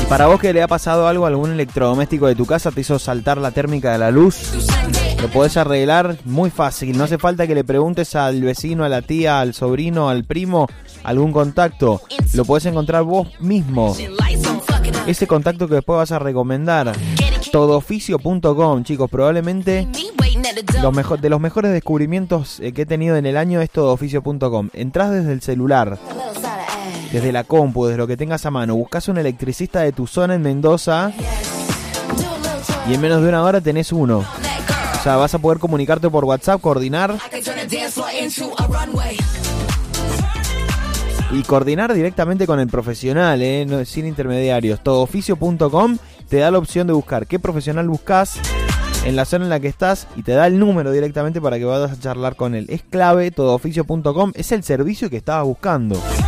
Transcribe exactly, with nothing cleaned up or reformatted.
Para vos que le ha pasado algo a algún electrodoméstico de tu casa, te hizo saltar la térmica de la luz, lo podés arreglar muy fácil. No hace falta que le preguntes al vecino, a la tía, al sobrino, al primo, algún contacto. Lo podés encontrar vos mismo. Ese contacto que después vas a recomendar. todo oficio punto com, chicos, probablemente los mejor, de los mejores descubrimientos que he tenido en el año es todo oficio punto com. Entrás desde el celular, desde la compu, desde lo que tengas a mano, buscas un electricista de tu zona en Mendoza y en menos de una hora tenés uno. O sea, vas a poder comunicarte por WhatsApp, coordinar y coordinar directamente con el profesional, ¿eh? No, sin intermediarios. todo oficio punto com te da la opción de buscar qué profesional buscas en la zona en la que estás y te da el número directamente para que vayas a charlar con él. Es clave, todo oficio punto com, es el servicio que estabas buscando.